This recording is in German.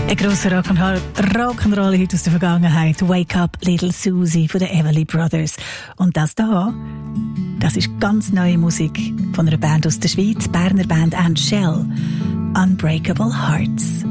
Ein grosser Rock'n'Roll heute aus der Vergangenheit. Wake Up Little Susie von den Everly Brothers. Und das da, das ist ganz neue Musik von einer Band aus der Schweiz, Berner Band And Shell. Unbreakable Hearts.